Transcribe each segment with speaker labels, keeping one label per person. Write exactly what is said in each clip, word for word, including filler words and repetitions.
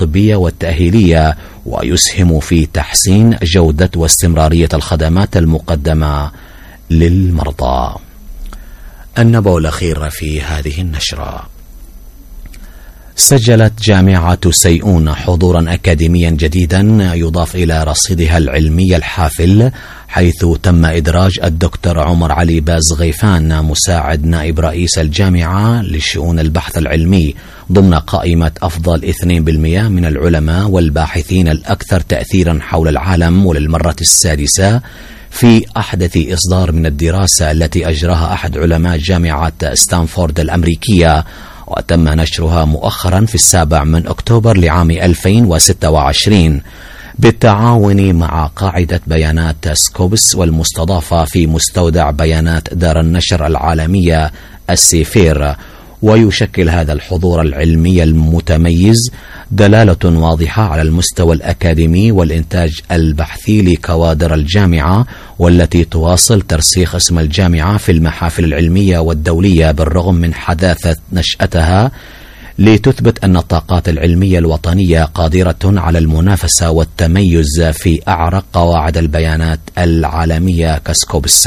Speaker 1: الطبية والتأهيلية، ويسهم في تحسين جودة واستمرارية الخدمات المقدمة للمرضى. النبأ الأخير في هذه النشرة: سجلت جامعة سيئون حضورا أكاديميا جديدا يضاف إلى رصيدها العلمي الحافل، حيث تم إدراج الدكتور عمر علي باز غيفان مساعد نائب رئيس الجامعة لشؤون البحث العلمي ضمن قائمة أفضل اثنين بالمئة من العلماء والباحثين الأكثر تأثيرا حول العالم، وللمرة السادسة في أحدث إصدار من الدراسة التي أجراها أحد علماء جامعة ستانفورد الأمريكية، وتم نشرها مؤخرا في السابع من أكتوبر لعام ألفين وستة وعشرين بالتعاون مع قاعدة بيانات سكوبس والمستضافة في مستودع بيانات دار النشر العالمية السيفير. ويشكل هذا الحضور العلمي المتميز دلالة واضحة على المستوى الأكاديمي والإنتاج البحثي لكوادر الجامعة، والتي تواصل ترسيخ اسم الجامعة في المحافل العلمية والدولية بالرغم من حداثة نشأتها، لتثبت أن الطاقات العلمية الوطنية قادرة على المنافسة والتميز في أعرق قواعد البيانات العالمية كسكوبس.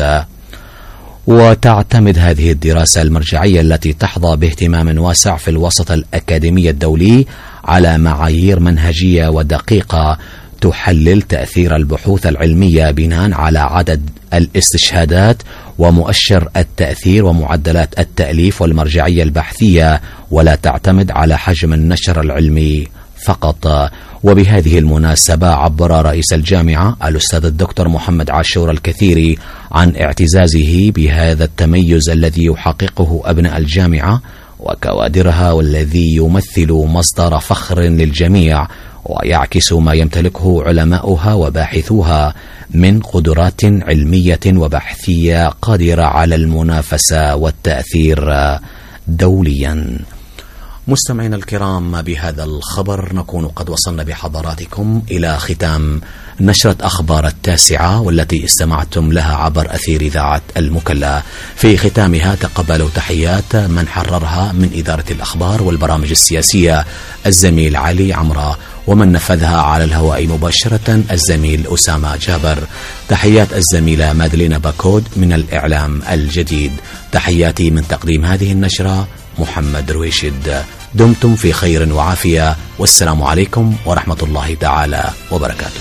Speaker 1: وتعتمد هذه الدراسة المرجعية التي تحظى باهتمام واسع في الوسط الأكاديمي الدولي على معايير منهجية ودقيقة تحلل تأثير البحوث العلمية بناء على عدد الاستشهادات ومؤشر التأثير ومعدلات التأليف والمرجعية البحثية، ولا تعتمد على حجم النشر العلمي فقط. وبهذه المناسبة عبر رئيس الجامعة الأستاذ الدكتور محمد عاشور الكثيري عن اعتزازه بهذا التميز الذي يحققه أبناء الجامعة وكوادرها، والذي يمثل مصدر فخر للجميع ويعكس ما يمتلكه علماؤها وباحثوها من قدرات علمية وبحثية قادرة على المنافسة والتأثير دوليا. مستمعينا الكرام، بهذا الخبر نكون قد وصلنا بحضراتكم إلى ختام نشرة أخبار التاسعة، والتي استمعتم لها عبر أثير إذاعة المكلا. في ختامها تقبلوا تحيات من حررها من إدارة الأخبار والبرامج السياسية الزميل علي عمرة، ومن نفذها على الهواء مباشرة الزميل أسامة جابر. تحيات الزميلة مادلينا باكود من الإعلام الجديد. تحياتي من تقديم هذه النشرة محمد رويشد. دمتم في خير وعافية، والسلام عليكم ورحمة الله تعالى وبركاته.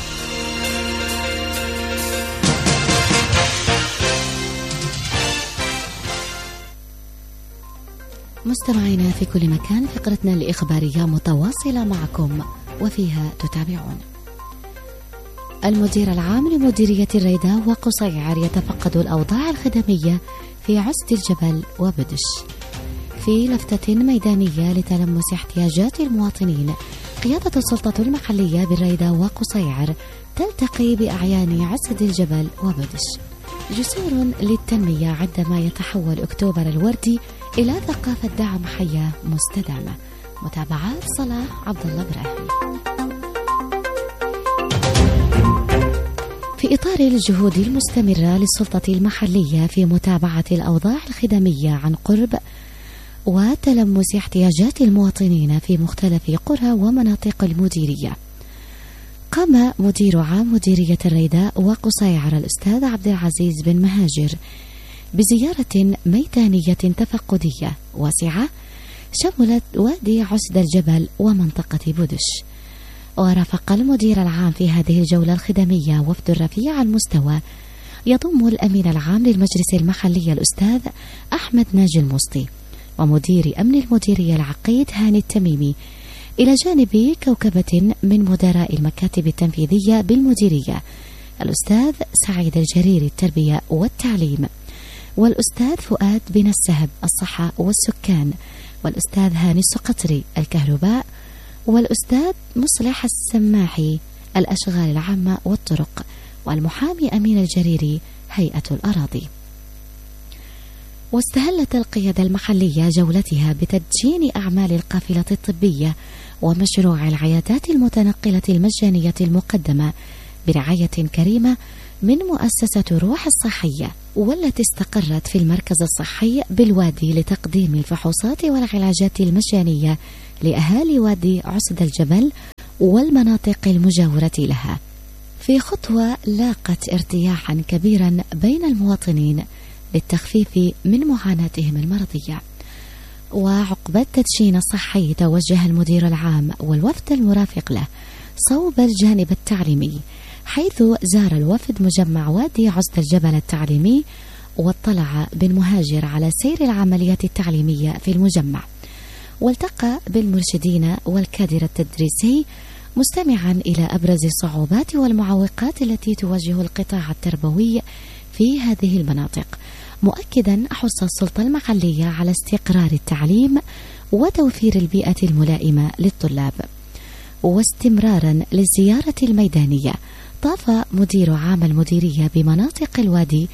Speaker 2: مستمعينا في كل مكان، فقرتنا الإخبارية متواصلة معكم وفيها تتابعون: المدير العام لمديرية الريداء وقصيعر يتفقد الأوضاع الخدمية في عسد الجبل وبدش. في لفتة ميدانية لتلمس احتياجات المواطنين، قيادة السلطة المحلية بالريداء وقصيعر تلتقي بأعيان عسد الجبل وبدش. جسور للتنمية عندما يتحول أكتوبر الوردي إلى ثقافة دعم حياة مستدامة. متابعات صلاح عبد الله إبراهيم. في إطار الجهود المستمرة للسلطة المحلية في متابعة الأوضاع الخدمية عن قرب وتلمس احتياجات المواطنين في مختلف قرى ومناطق المديرية، قام مدير عام مديرية الريداء وقصيعر الأستاذ عبد العزيز بن مهاجر بزيارة ميدانية تفقدية واسعة شملت وادي عسد الجبل ومنطقة بودش. ورافق المدير العام في هذه الجولة الخدمية وفد رفيع المستوى يضم الأمين العام للمجلس المحلي الأستاذ أحمد ناجي المسطي، ومدير أمن المديرية العقيد هاني التميمي، إلى جانب كوكبة من مدراء المكاتب التنفيذية بالمديرية الأستاذ سعيد الجريري التربية والتعليم، والأستاذ فؤاد بن السهب الصحة والسكان، والأستاذ هاني السقطري الكهرباء، والأستاذ مصلح السماحي الأشغال العامة والطرق، والمحامي أمين الجريري هيئة الأراضي. واستهلت القيادة المحلية جولتها بتدشين أعمال القافلة الطبية ومشروع العيادات المتنقلة المجانية المقدمة برعاية كريمة من مؤسسة روح الصحية، والتي استقرت في المركز الصحي بالوادي لتقديم الفحوصات والعلاجات المجانية لأهالي وادي عسد الجبل والمناطق المجاورة لها، في خطوة لاقت ارتياحا كبيرا بين المواطنين للتخفيف من معاناتهم المرضية. وعقب التدشين الصحي توجه المدير العام والوفد المرافق له صوب الجانب التعليمي، حيث زار الوفد مجمع وادي عزد الجبل التعليمي واطلع بالمهاجر على سير العمليات التعليمية في المجمع، والتقى بالمرشدين والكادر التدريسي مستمعا إلى أبرز الصعوبات والمعوقات التي تواجه القطاع التربوي في هذه المناطق، مؤكدا حرص السلطة المحلية على استقرار التعليم وتوفير البيئة الملائمة للطلاب. واستمرارا للزيارة الميدانية، طاف مدير عام المديرية بمناطق الوادي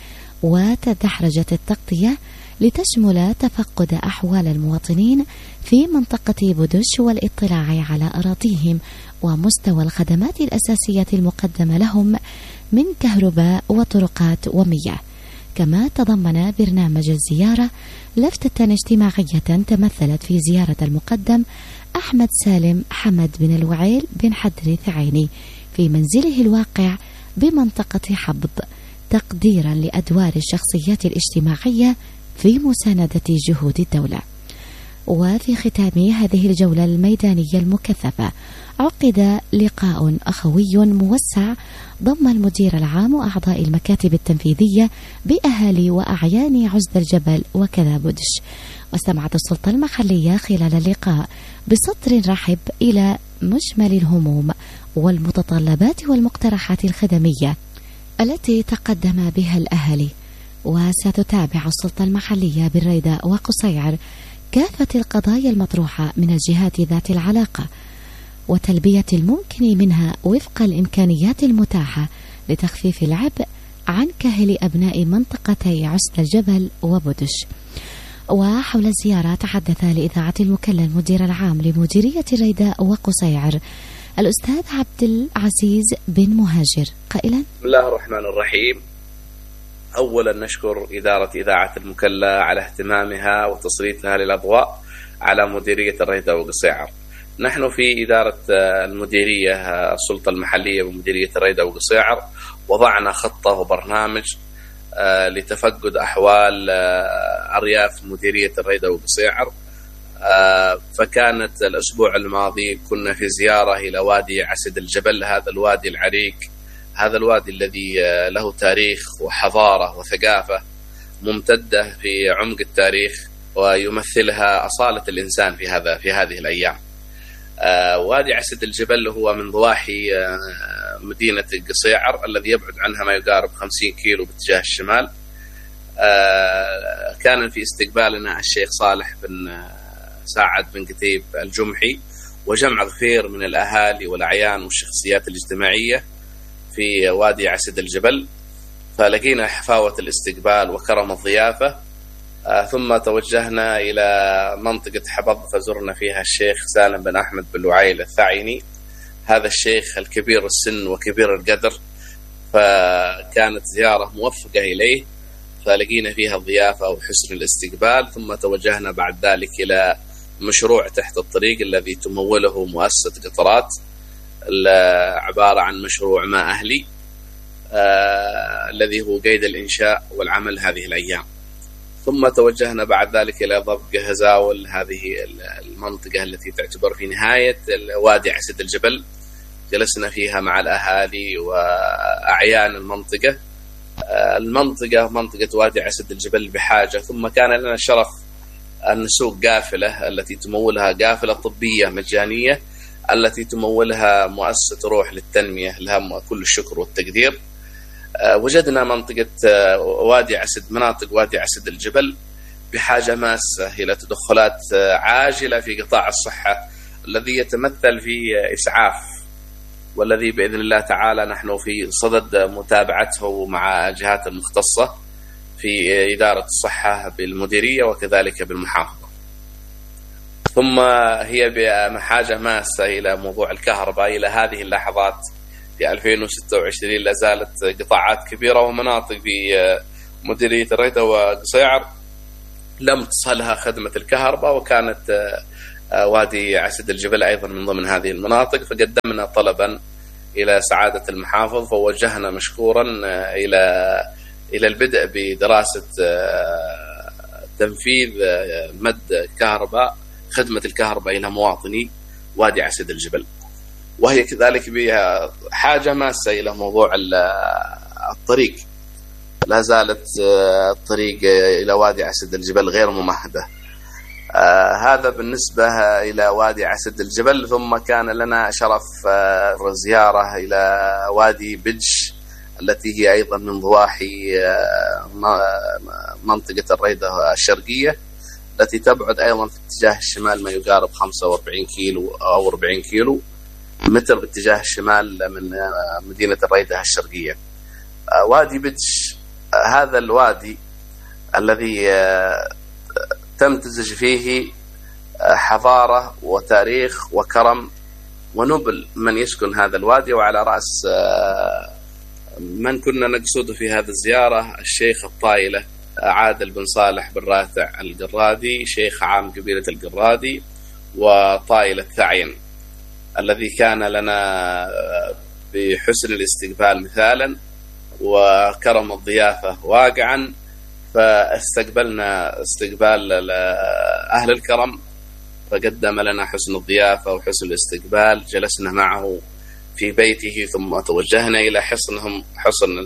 Speaker 2: وتدحرجت التغطية لتشمل تفقد أحوال المواطنين في منطقة بودش والاطلاع على أراضيهم ومستوى الخدمات الأساسية المقدمة لهم من كهرباء وطرقات ومياه. كما تضمن برنامج الزيارة لفتة اجتماعية تمثلت في زيارة المقدم أحمد سالم حمد بن الوعيل بن حدري ثعيني في منزله الواقع بمنطقة حبض، تقديرا لأدوار الشخصيات الاجتماعية في مساندة جهود الدولة. وفي ختام هذه الجولة الميدانية المكثفة عقد لقاء أخوي موسع ضم المدير العام وأعضاء المكاتب التنفيذية بأهالي وأعيان عزد الجبل وكذا بودش. واستمعت السلطة المحلية خلال اللقاء بسطر رحب إلى مجمل الهموم والمتطلبات والمقترحات الخدمية التي تقدم بها الأهالي. وستتابع السلطة المحلية بالريداء وقصيعر كافة القضايا المطروحة من الجهات ذات العلاقة وتلبية الممكن منها وفق الإمكانيات المتاحة لتخفيف العبء عن كاهل أبناء منطقتي عزد الجبل وبودش. وحول الزيارة تحدث لإذاعة المكلا المدير العام لمديرية الريداء وقصيعر الأستاذ عبد العزيز بن مهاجر قائلا:
Speaker 3: بسم الله الرحمن الرحيم. أولا نشكر إدارة إذاعة المكلا على اهتمامها وتسليطها للأضواء على مديرية الريداء وقصيعر. نحن في إدارة المديرية السلطة المحلية بمديرية الريداء وقصيعر وضعنا خطة وبرنامج لتفقد أحوال أرياف مديرية الريداء وقصيعر. فكانت الأسبوع الماضي كنا في زيارة إلى وادي عسد الجبل، هذا الوادي العريق، هذا الوادي الذي له تاريخ وحضارة وثقافة ممتدة في عمق التاريخ ويمثلها أصالة الإنسان في هذا في هذه الأيام. وادي عسد الجبل هو من ضواحي مدينة قصيعر الذي يبعد عنها ما يقارب خمسين كيلو باتجاه الشمال. كان في استقبالنا الشيخ صالح بن سعد بن كتيب الجمحي وجمع غفير من الأهالي والأعيان والشخصيات الاجتماعية في وادي عسد الجبل، فلقينا حفاوة الاستقبال وكرم الضيافة. ثم توجهنا إلى منطقة حبض فزرنا فيها الشيخ سالم بن أحمد بن الوعيل الثعيني، هذا الشيخ الكبير السن وكبير القدر، فكانت زيارة موفقة إليه، فلقينا فيها الضيافة وحسن الاستقبال. ثم توجهنا بعد ذلك إلى مشروع تحت الطريق الذي تموله مؤسسة قطرات، عبارة عن مشروع ماء أهلي آه الذي هو قيد الإنشاء والعمل هذه الأيام. ثم توجهنا بعد ذلك إلى ضبق هزاول، هذه المنطقة التي تعتبر في نهاية وادي عسد الجبل، جلسنا فيها مع الأهالي وأعيان المنطقة. آه المنطقة منطقة وادي عسد الجبل بحاجة. ثم كان لنا الشرف أن نسوق قافلة التي تمولها قافلة طبية مجانية التي تمولها مؤسسة روح للتنمية، لها كل الشكر والتقدير. وجدنا منطقة وادي عسد مناطق وادي عسد الجبل بحاجة ماسة إلى تدخلات عاجلة في قطاع الصحة الذي يتمثل في إسعاف، والذي بإذن الله تعالى نحن في صدد متابعته مع الجهات المختصة في إدارة الصحة بالمديرية وكذلك بالمحافظة. ثم هي بحاجة ماسة إلى موضوع الكهرباء. إلى هذه اللحظات في ألفين وستة وعشرين لا زالت قطاعات كبيرة ومناطق في مديرية الريداء وقصيعر لم تصلها خدمة الكهرباء، وكانت وادي عسد الجبل أيضا من ضمن هذه المناطق. فقدمنا طلبا إلى سعادة المحافظ، فوجهنا مشكورا إلى إلى البدء بدراسة تنفيذ مد كهرباء خدمة الكهرباء إلى مواطني وادي عسد الجبل، وهي كذلك بها حاجة ماسة إلى موضوع الطريق. لا زالت الطريق إلى وادي عسد الجبل غير ممهدة. آه هذا بالنسبة إلى وادي عسد الجبل. ثم كان لنا شرف آه الزيارة إلى وادي بدش التي هي أيضا من ضواحي آه منطقة الريدة الشرقية، التي تبعد أيضا في اتجاه الشمال ما يقارب خمسة وأربعين كيلو أو أربعين كيلو متر باتجاه الشمال من آه مدينة الريدة الشرقية. آه وادي بدش آه هذا الوادي الذي آه تمتزج فيه حضارة وتاريخ وكرم ونبل من يسكن هذا الوادي. وعلى رأس من كنا نقصد في هذه الزيارة الشيخ الطائلة عادل بن صالح بن راتع القرادي، شيخ عام قبيلة القرادي وطائلة ثعين، الذي كان لنا بحسن الاستقبال مثالا وكرم الضيافة واقعا. فاستقبلنا استقبال أهل الكرم، فقدم لنا حسن الضيافة وحسن الاستقبال. جلسنا معه في بيته ثم توجهنا إلى حصنهم، حصن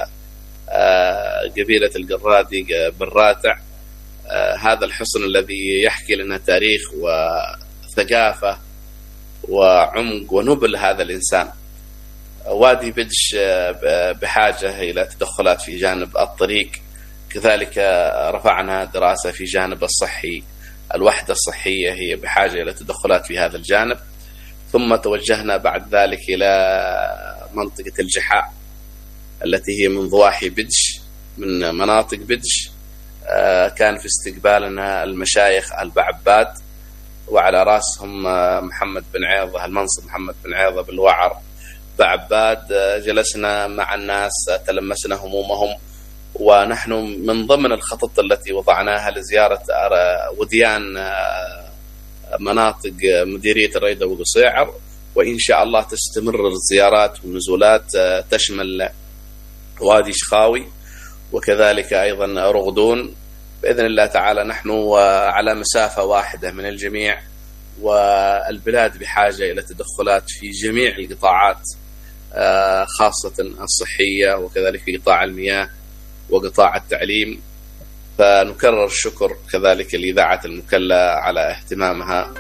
Speaker 3: قبيلة القرادي بن راتع. هذا الحصن الذي يحكي لنا تاريخ وثقافة وعمق ونبل هذا الإنسان. وادي بدش بحاجة إلى تدخلات في جانب الطريق، كذلك رفعنا دراسة في جانب الصحي. الوحدة الصحية هي بحاجة إلى تدخلات في هذا الجانب. ثم توجهنا بعد ذلك إلى منطقة الجحاء التي هي من ضواحي بدش، من مناطق بدش. كان في استقبالنا المشايخ البعباد، وعلى رأسهم محمد بن عيضة، المنصب محمد بن عيضة بالوعر بعباد. جلسنا مع الناس، تلمسنا همومهم، ونحن من ضمن الخطط التي وضعناها لزيارة وديان مناطق مديرية الريدة وقصيعر، وإن شاء الله تستمر الزيارات والنزولات تشمل وادي شخاوي وكذلك أيضا رغدون بإذن الله تعالى. نحن على مسافة واحدة من الجميع، والبلاد بحاجة إلى تدخلات في جميع القطاعات، خاصة الصحية وكذلك في قطاع المياه وقطاع التعليم. فنكرر الشكر كذلك لإذاعة المكلا على اهتمامها.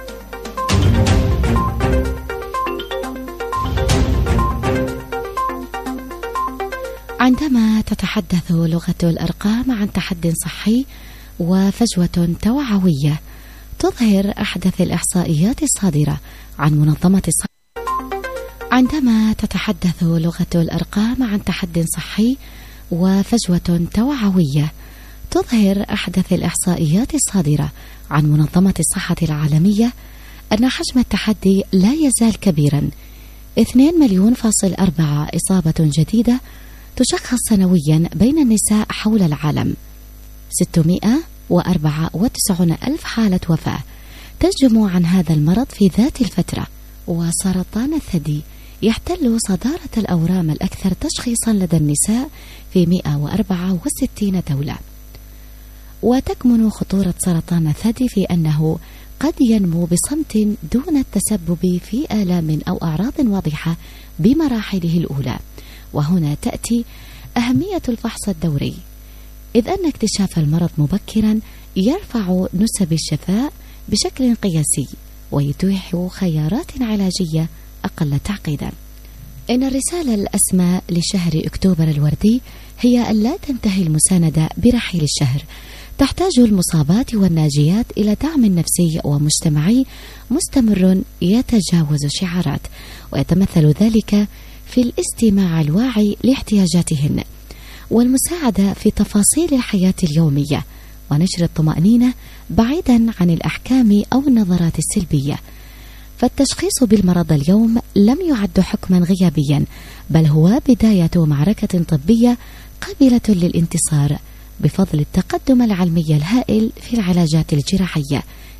Speaker 2: عندما تتحدث لغة الأرقام عن تحد صحي وفجوة توعوية، تظهر أحدث الإحصائيات الصادرة عن منظمة الصحة. عندما تتحدث لغة الأرقام عن تحد صحي وفجوة توعوية، تظهر أحدث الإحصائيات الصادرة عن منظمة الصحة العالمية أن حجم التحدي لا يزال كبيرا. اثنين مليون فاصل أربعة إصابة جديدة تشخص سنويا بين النساء حول العالم، ستمائة وأربعة وتسعين ألف حالة وفاة تنجم عن هذا المرض في ذات الفترة. وسرطان الثدي يحتل صدارة الأورام الأكثر تشخيصا لدى النساء في مئة وأربعة وستين دولة. وتكمن خطورة سرطان الثدي في أنه قد ينمو بصمت دون التسبب في آلام أو أعراض واضحة بمراحله الأولى. وهنا تأتي أهمية الفحص الدوري، إذ أن اكتشاف المرض مبكرا يرفع نسب الشفاء بشكل قياسي ويتيح خيارات علاجية أقل تعقيدا. إن الرسالة الأسمى لشهر أكتوبر الوردي هي أن لا تنتهي المساندة برحيل الشهر. تحتاج المصابات والناجيات إلى دعم نفسي ومجتمعي مستمر يتجاوز الشعارات، ويتمثل ذلك في الاستماع الواعي لاحتياجاتهن والمساعدة في تفاصيل الحياة اليومية ونشر الطمأنينة بعيدا عن الأحكام أو النظرات السلبية. فالتشخيص بالمرض اليوم لم يعد حكما غيابيا، بل هو بداية معركة طبية قابلة للانتصار بفضل التقدم العلمي الهائل في العلاجات الجراحية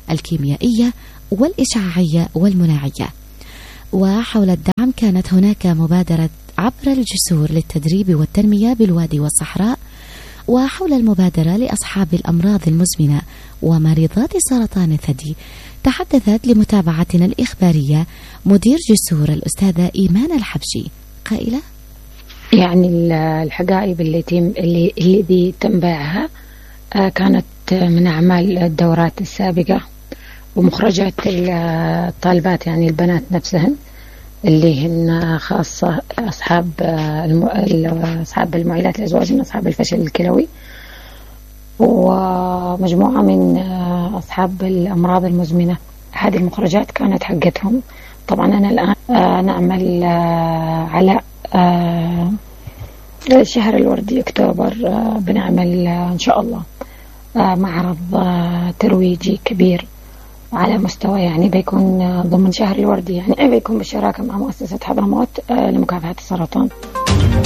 Speaker 2: الكيميائية والإشعاعية والمناعية. وحول الدعم كانت هناك مبادرة عبر الجسور للتدريب والتنمية بالوادي والصحراء. وحول المبادرة لأصحاب الأمراض المزمنة ومريضات سرطان الثدي تحدثت لمتابعتنا الإخبارية مدير جسور الأستاذة إيمان الحبشي قائلة:
Speaker 4: يعني الحقائب اللي تم اللي اللي تم بيعها كانت من أعمال الدورات السابقة ومخرجات الطالبات، يعني البنات نفسهن اللي هن خاصة أصحاب أصحاب المعيلات الأزواج من أصحاب الفشل الكلوي، ومجموعة من أصحاب الأمراض المزمنة. هذه المخرجات كانت حقتهم. طبعا أنا الآن نعمل على شهر الوردي أكتوبر، بنعمل إن شاء الله معرض ترويجي كبير على مستوى، يعني بيكون ضمن شهر الوردي، يعني بيكون بالشراكة مع مؤسسة حضرموت لمكافحة السرطان.